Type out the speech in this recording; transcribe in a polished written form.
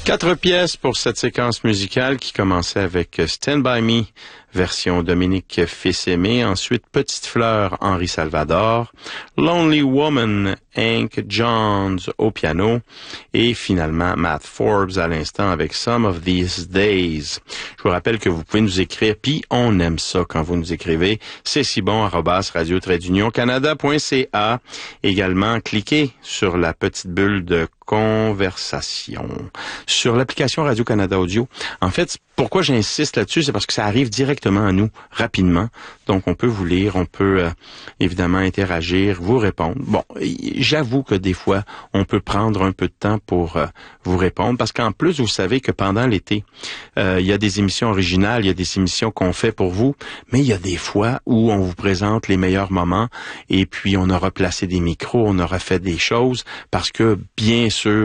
4 pièces pour cette séquence musicale qui commençait avec Stand By Me, version Dominique Fils-Aimé, ensuite Petite Fleur, Henri Salvador, Lonely Woman, Hank Johns au piano, et finalement Matt Forbes à l'instant avec Some of These Days. Je vous rappelle que vous pouvez nous écrire, puis on aime ça quand vous nous écrivez, c'est si bon @radio-canada.ca. Également, cliquez sur la petite bulle de conversation sur l'application Radio-Canada Audio. En fait, pourquoi j'insiste là-dessus, c'est parce que ça arrive directement à nous, rapidement. Donc, on peut vous lire, on peut évidemment interagir, vous répondre. Bon, j'avoue que des fois, on peut prendre un peu de temps pour vous répondre, parce qu'en plus, vous savez que pendant l'été, il y a des émissions originales, il y a des émissions qu'on fait pour vous, mais il y a des fois où on vous présente les meilleurs moments, et puis on aura placé des micros, on aura fait des choses, parce que, bien sûr,